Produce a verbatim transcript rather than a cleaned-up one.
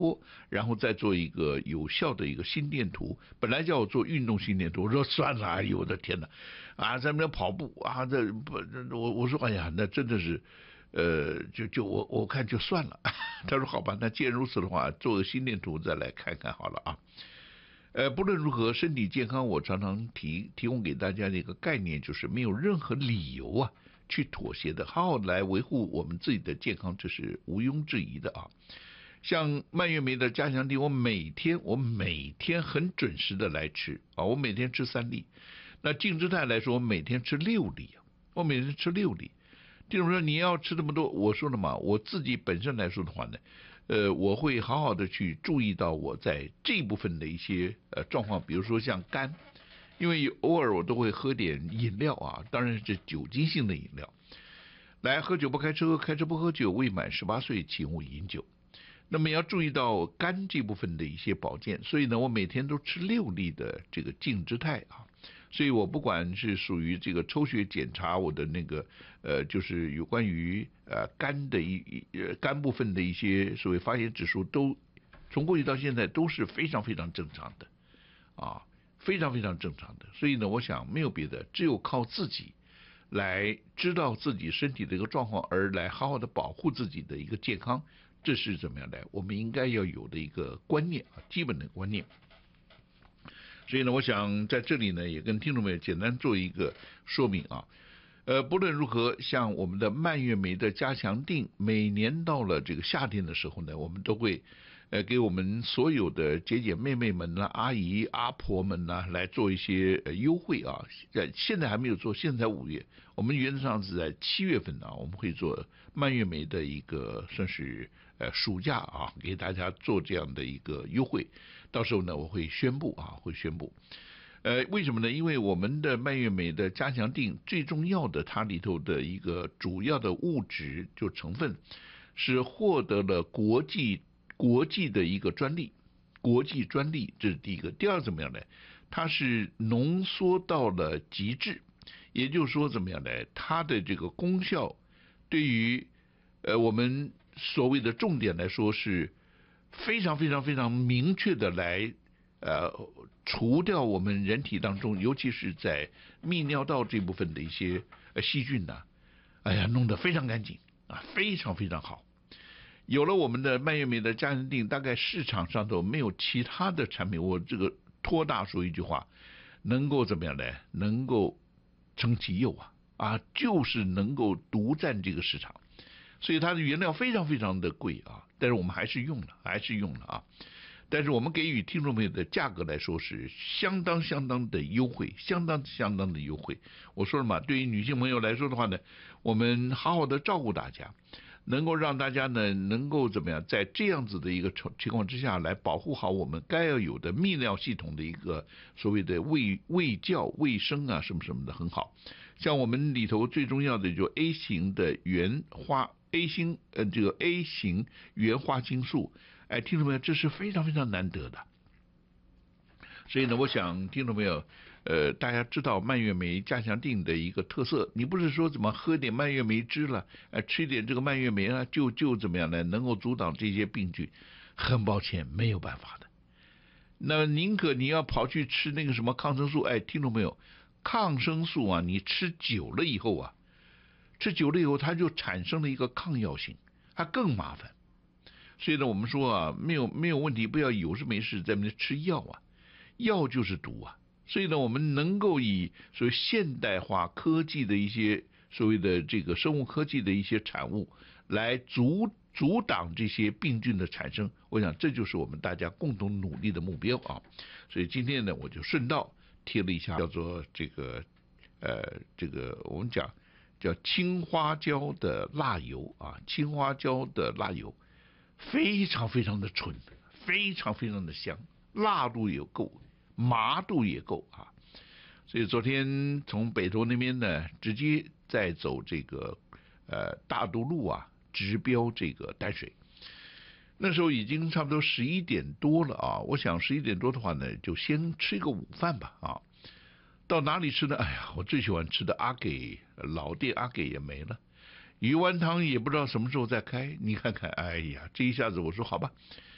然后再做一个有效的一个心电图。本来叫我做运动心电图，我说算了，哎呦我的天哪，啊，在那边跑步啊，这不，我我说哎呀，那真的是，呃，就就我我看就算了。他说好吧，那既然如此的话，做个心电图再来看看好了啊。呃，不论如何，身体健康，我常常提提供给大家的一个概念，就是没有任何理由啊去妥协的，好好来维护我们自己的健康，这是毋庸置疑的啊。像蔓越莓的加强地，我每天我每天很准时的来吃啊，我每天吃三粒。那净姿态来说，我每天吃六粒啊，我每天吃六粒。弟兄说你要吃这么多，我说了嘛，我自己本身来说的话呢，呃，我会好好的去注意到我在这部分的一些呃状况，比如说像肝，因为偶尔我都会喝点饮料啊，当然是酒精性的饮料。来，喝酒不开车，开车不喝酒，未满十八岁请勿饮酒。那么要注意到肝这部分的一些保健，所以呢，我每天都吃六粒的这个净姿态啊。所以我不管是属于这个抽血检查我的那个呃，就是有关于呃肝的一呃肝部分的一些所谓发炎指数，都从过去到现在都是非常非常正常的啊，非常非常正常的。所以呢，我想没有别的，只有靠自己来知道自己身体的一个状况，而来好好的保护自己的一个健康，这是怎么样的？我们应该要有的一个观念啊，基本的观念。所以呢，我想在这里呢，也跟听众们简单做一个说明啊。呃，不论如何，像我们的蔓越莓的加强定，每年到了这个夏天的时候呢，我们都会呃给我们所有的姐姐妹妹们呢、阿姨阿婆们呢来做一些呃优惠啊。在现在还没有做，现在五月，我们原则上是在七月份啊，我们会做蔓越莓的一个算是呃暑假啊，给大家做这样的一个优惠。到时候呢，我会宣布啊，会宣布。呃，为什么呢？因为我们的蔓越莓的加强定最重要的，它里头的一个主要的物质就成分是获得了国际国际的一个专利，国际专利，这是第一个。第二怎么样呢？它是浓缩到了极致，也就是说怎么样呢？它的这个功效对于呃我们所谓的重点来说是非常非常非常明确的来。呃，除掉我们人体当中，尤其是在泌尿道这部分的一些呃细菌呢、啊，哎呀，弄得非常干净啊，非常非常好。有了我们的蔓越莓的加强定，大概市场上头没有其他的产品，我这个托大说一句话，能够怎么样呢？能够成其右啊啊，就是能够独占这个市场。所以它的原料非常非常的贵啊，但是我们还是用了，还是用了啊。但是我们给予听众朋友的价格来说是相当相当的优惠，相当相当的优惠。我说了嘛，对于女性朋友来说的话呢，我们好好的照顾大家，能够让大家呢能够怎么样，在这样子的一个情况之下来保护好我们该要有的泌尿系统的一个所谓的卫卫教卫生啊什么什么的很好。像我们里头最重要的就 A 型的原花 A 型呃这个 A 型原花青素。哎，听众朋友，这是非常非常难得的。所以呢，我想听众朋友，呃，大家知道蔓越莓加强定的一个特色，你不是说怎么喝点蔓越莓汁了，呃，吃点这个蔓越莓啊，就就怎么样呢？能够阻挡这些病菌？很抱歉，没有办法的。那宁可你要跑去吃那个什么抗生素，哎，听众朋友，抗生素啊，你吃久了以后啊，吃久了以后，它就产生了一个抗药性，它更麻烦。所以呢，我们说啊，没有没有问题，不要有事没事在那边吃药啊，药就是毒啊。所以呢，我们能够以所谓现代化科技的一些所谓的这个生物科技的一些产物来阻阻挡这些病菌的产生，我想这就是我们大家共同努力的目标啊。所以今天呢，我就顺道贴了一下叫做这个呃这个我们讲叫青花椒的辣油啊，青花椒的辣油。非常非常的纯，非常非常的香，辣度也够，麻度也够啊。所以昨天从北投那边呢，直接再走这个呃大渡路啊，直标这个淡水。那时候已经差不多十一点多了啊，我想十一点多的话呢，就先吃一个午饭吧啊。到哪里吃呢？哎呀，我最喜欢吃的阿给老店阿给也没了。鱼丸汤也不知道什么时候再开，你看看，哎呀，这一下子我说好吧，